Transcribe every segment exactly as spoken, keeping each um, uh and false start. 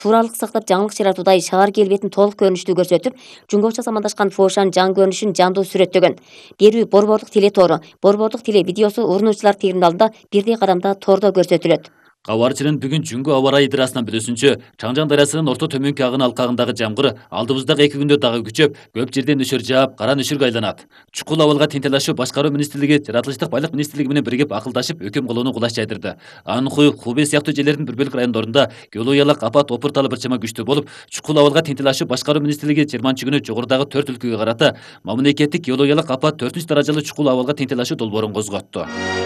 тууралык сактап жаңылык жаратуудай шаар келбетин толук көрүнүштүү көрсөтүп, жунгоча замандашкан Фошан жан көрүнүшүн жандуу сүрөттөгөн. Берүү борбордук телетору, борбордук теле видеосу урунуучулар терминалында бирдей кадамда тордо көрсөтүлөт. Кабарчынын бүгүн жүнгү аба ырайы идырасынан билүүсүнчө, Чаңжаң дарыясынын орто төмөнкү агын алкагындагы жамгыр алдыбыздагы эки күндө дагы күчөп, көп жерден нөшөр жаап, кара нөшөргө айланат. Чукул абалга тентелашуу башкаруу министрлиги жаратылыштык байлык министрлиги менен биригип акылдашып өкүм кылууну кулаш жайдырды. Анхуй, Хубей сыяктуу жерлердин бир бөлүк райондорунда геологиялык апат опурталы бир чама күчтүү болуп, Чукул абалга тентелашуу башкаруу министрлиги жыйырманчы күнү жогорудагы төрт өлкөгө карата мамлекеттик геологиялык апат төртүнчү даражалуу чукул абалга тентелашуу долбоорун козготту.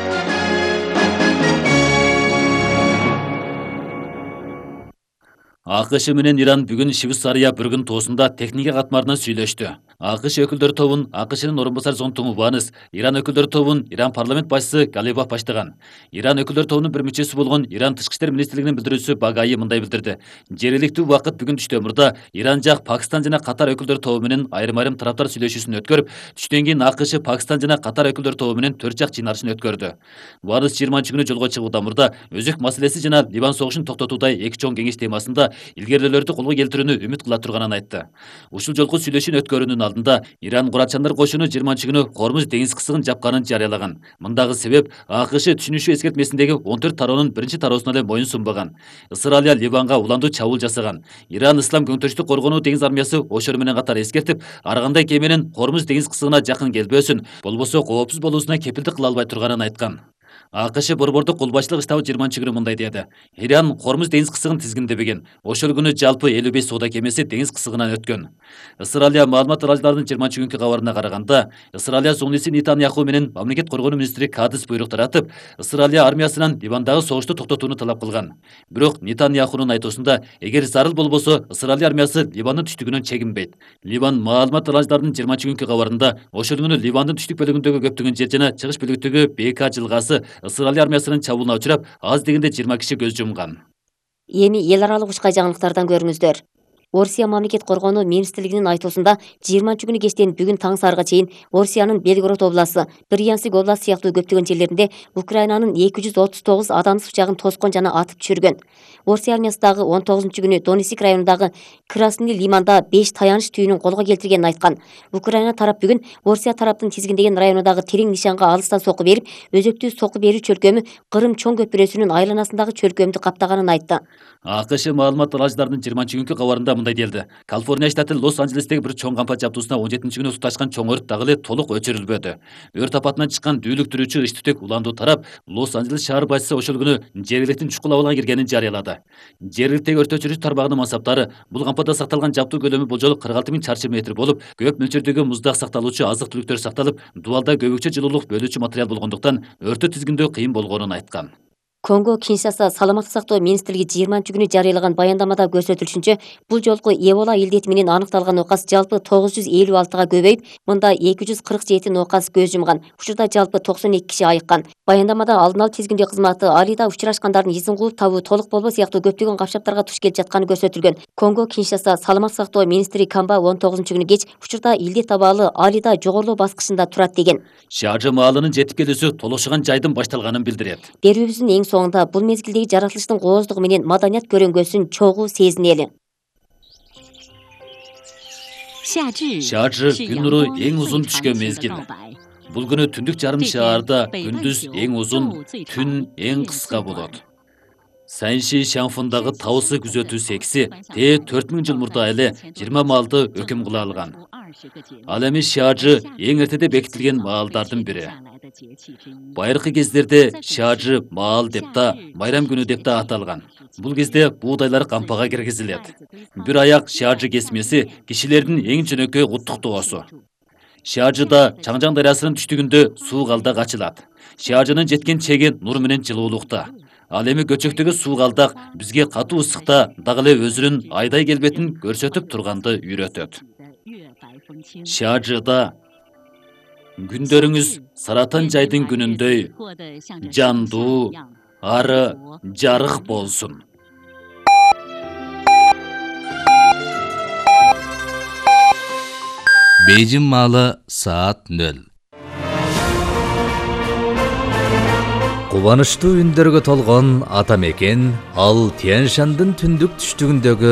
АКШ менен Иран бүгүн Швейцария бүргүн тоосунда техника катмарынан сүйлөштү. АКШ өкүлдөр тобун АКШнын орун басары Зонтун Убаныс, Иран өкүлдөр тобун Иран парламент башчысы Галибаф баштаган. Иран өкүлдөр тобунун бир мүчөсү болгон Иран тышкы иштер министрлигинин билдирүүчүсү Багаи мындай билдирди. Жергиликтүү убакыт бүгүн түштөн мурда Иран жак Пакистан жана Катар өкүлдөр тобу менен айрым-айрым тараптар сүйлөшүүсүн өткөрүп, түштөн кийин АКШ, Пакистан жана Катар өкүлдөр тобу менен төрт жак жыйналышын өткөрдү. Убаныс жыйырманчы күнү жолго чыгуудан мурда өзөк маселеси жана Ливан согушун токтотуудай эки чоң кеңеш темасында илгерилөөлөрдү колго келтирүүнү үмүт кыла турганын айтты. Ушул жолку сүйлөшүүнү өткөрүүнүн алдында Иран курачандар кошуну жыйырманчы күнү Хормуз деңиз кысыгын жапканын жарыялаган. Мындагы себеп АКШ түшүнүшүү эскертмесиндеги он төрт тароонун биринчи тароосуна эле моюн сунбаган. Ысыралия Ливанга уландуу чабуул жасаган. Иран Ислам көңтөрүштүк коргонуу деңиз армиясы ошор менен катар эскертип, ар кандай кеменин Хормуз деңиз кысыгына жакын келбөөсүн, болбосо коопсуз болуусуна кепилдик кыла албай турганын айткан. АКШ борбордук колбашчылык штабы жыйырманчы күнү мындай деди. Иран Хормуз деңиз кысыгын тизгиндебеген. Ошол күнү жалпы элүү беш соода кемеси деңиз кысыгынан өткөн. Ысыралия маалымат аралыктарынын жыйырманчы күнкү кабарына караганда, Ысыралия зуңниси Нетаньяху менен мамлекет коргонуу министри Кадис буйрук таратып, Ысыралия армиясынан Ливандагы согушту токтотууну талап кылган. Бирок Нетаньяхунун айтуусунда, эгер зарыл болбосо, Ысыралия армиясы Ливандын түштүгүнөн чегинбейт. Ливан маалымат аралыктарынын жыйырманчы күнкү кабарында, ошол күнү Ливандын түштүк бөлүгүндөгү көптөгөн жер жана чыгыш бөлүгүндөгү Бека жылгасы Ысыралия армиясынын чабуулуна учурап, аз дегенде жыйырма киши көз жумган. Эми эл аралык учкай жаңылыктардан көрүңүздөр. Орусия мамлекет коргонуу министрлигинин айтуусунда жыйырманчы күнү кечтен бүгүн таң саарга чейин Орусиянын Белгород областы, Брянск областы сыяктуу көптөгөн жерлеринде Украинанын эки жүз отуз тогуз адамсыз учагын тоскон жана атып түшүргөн. Орусия армиясы дагы он тогузунчу күнү Донецк районундагы Красный Лиманда беш таяныч түйүнүн колго келтиргенин айткан. Украина тарап бүгүн Орусия тараптын тизгиндеген районундагы терең нишанга алыстан сокку берип, өзөктүү сокку берүү чөлкөмү Кырым чоң көпүрөсүнүн айланасындагы чөлкөмдү каптаганын айтты. АКШ маалымат аралыктарынын жыйырманчы күнкү кабарында мындай делди. Калифорния штаты Лос-Анджелестеги бир чоң кампа жабдуусуна он жетинчи күнү туташкан чоң өрт дагы эле толук өчүрүлбөдү. Өрт апатынан чыккан дүүлүктүрүүчү ич-түтүк уландуу тарап, Лос-Анджелес шаар башчысы ошол күнү жергиликтин чукул абалга киргенин жарыялады. Жергиликтеги өрт өчүрүүчү тармагынын мансаптары бул кампада сакталган жабдуу көлөмү болжол кырк алты миң чарчы метр болуп, көп мөлчөрдөгү муздак сакталуучу азык-түлүктөр сакталып, дубалда көбүкчө жылуулук бөлүүчү материал болгондуктан өрттү тизгиндөө кыйын болгонун айткан. Конго Киншаса саламаттык сактоо министрлиги жыйырманчы күнү жарыялаган баяндамада көрсөтүлүшүнчө, бул жолку Эбола илдети менен аныкталган оокас жалпы тогуз жүз элүү алтыга көбөйүп, мында эки жүз кырк жети оокас көз жумган. Учурда жалпы токсон эки киши айыккан. Баяндамада алдын ала тизгиндөө кызматы Алида учурашкандардын изин кууп табуу толук болбоо сыяктуу көптөгөн капчаптарга туш келип жатканы көрсөтүлгөн. Конго Киншаса саламаттык сактоо министри Камба он тогузунчу күнү кеч учурда илдет абалы Алида жогорулоо баскычында турат деген. Шааржы маалынын жетип келүүсү толушуган жайдын башталганын билдирет. Берүүбүздүн эң соңунда бул мезгилдеги жаратылыштын кооздугу менен маданият көрөнгөсүн чогуу сезинели. Шааржы күн нуру эң узун түшкөн мезгил. Бул күнү түндүк жарым шаарда күндүз эң узун, түн эң кыска болот. Сайнши Шанфундагы табысы күзөтүү секси те төрт миң жыл мурда эле жыйырма маалды өкүм кыла алган. Ал эми Шааржы эң эртеде бекитилген маалдардын бири. Байыркы кездерде Шааржы маал деп да, майрам күнү деп да аталган. Бул кезде буудайлар кампага киргизилет. Бир аяк Шааржы кесмеси кишилердин эң жөнөкөй куттук тоосу. Шааржыда Чаңжаң дарыясынын түштүгүндө суу калдак ачылат. Шааржынын жеткен чеги нур менен жылуулукта. Ал эми көчөктөгү суу калдак бизге катуу ысыкта дагы эле өзүнүн айдай келбетин көрсөтүп турганды үйрөтөт. Шааржыда күндөрүңүз Саратан жайдын күнүндөй жандуу, ары жарык болсун. Бейжин маалы саат нөл. Кубанычтуу үндөргө толгон ата мекен ал Тянь Шандын түндүк түштүгүндөгү